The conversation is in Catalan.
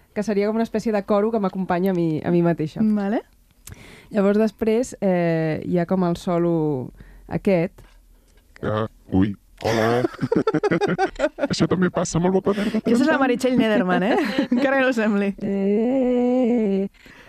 que seria com una espècie de coro que m'acompanya a mi mateixa. Vale. Llavors després hi ha com el solo aquest. Ui, hola. Això també passa amb el bota verda. Aquesta és la Meritxell Nederman, Encara que no ho sembli.